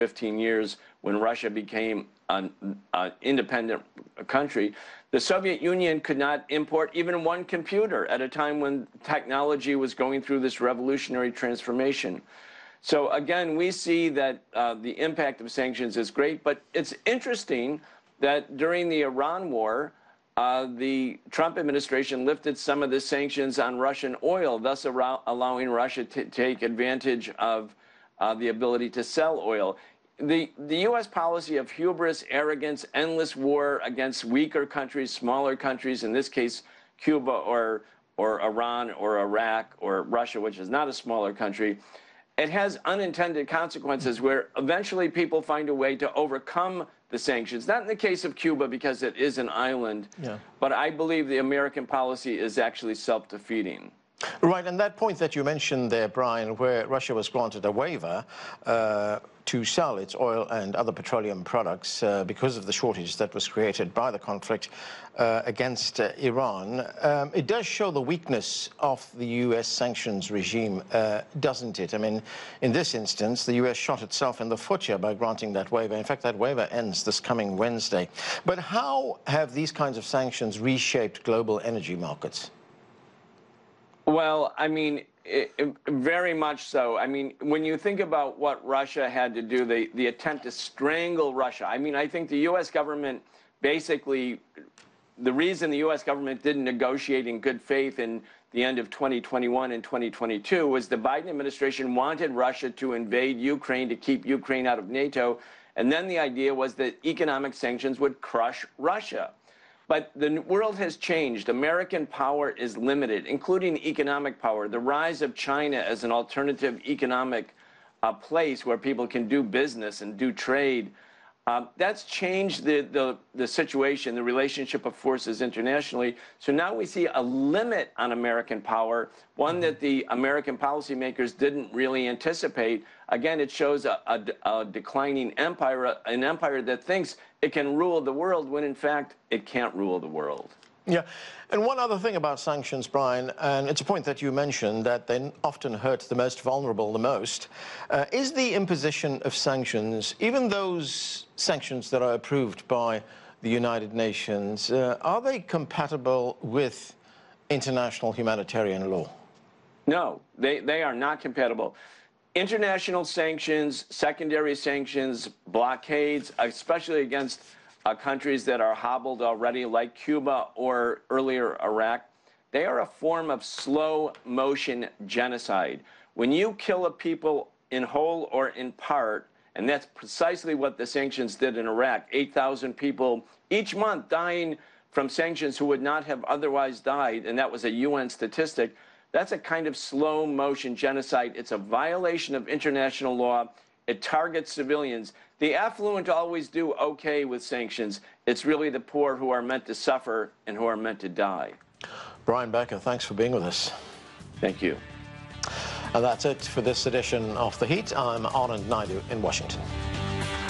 15 years when Russia became an independent country, the Soviet Union could not import even one computer at a time when technology was going through this revolutionary transformation. So again, we see that the impact of sanctions is great, but it's interesting that during the Iran war, the Trump administration lifted some of the sanctions on Russian oil, thus allowing Russia to take advantage of the ability to sell oil. The U.S. policy of hubris, arrogance, endless war against weaker countries, smaller countries, in this case Cuba or Iran or Iraq or Russia, which is not a smaller country, it has unintended consequences where eventually people find a way to overcome the sanctions. Not in the case of Cuba because it is an island, but I believe the American policy is actually self-defeating. Right, and that point that you mentioned there, Brian, where Russia was granted a waiver to sell its oil and other petroleum products because of the shortage that was created by the conflict against Iran, it does show the weakness of the U.S. sanctions regime, doesn't it? I mean, in this instance, the U.S. shot itself in the foot here by granting that waiver. In fact, that waiver ends this coming Wednesday. But how have these kinds of sanctions reshaped global energy markets? Well, I mean, very much so. I mean, when you think about what Russia had to do, the attempt to strangle Russia, I mean, I think the U.S. government basically, the reason the U.S. government didn't negotiate in good faith in the end of 2021 and 2022 was the Biden administration wanted Russia to invade Ukraine to keep Ukraine out of NATO. And then the idea was that economic sanctions would crush Russia. But the world has changed. American power is limited, including economic power. The rise of China as an alternative economic place where people can do business and do trade, that's changed the situation, the relationship of forces internationally. So now we see a limit on American power, one that the American policymakers didn't really anticipate. Again, it shows a declining empire, an empire that thinks it can rule the world when, in fact, it can't rule the world. Yeah, and one other thing about sanctions, Brian, and it's a point that you mentioned, that they often hurt the most vulnerable the most, is the imposition of sanctions, even those sanctions that are approved by the United Nations, are they compatible with international humanitarian law? No, they are not compatible. International sanctions, secondary sanctions, blockades, especially against countries that are hobbled already, like Cuba or earlier Iraq, they are a form of slow motion genocide. When you kill a people in whole or in part, and that's precisely what the sanctions did in Iraq, 8,000 people each month dying from sanctions who would not have otherwise died, and that was a UN statistic. That's a kind of slow motion genocide. It's a violation of international law. It targets civilians. The affluent always do okay with sanctions. It's really the poor who are meant to suffer and who are meant to die. Brian Becker, thanks for being with us. Thank you. And that's it for this edition of The Heat. I'm Anand Naidu in Washington.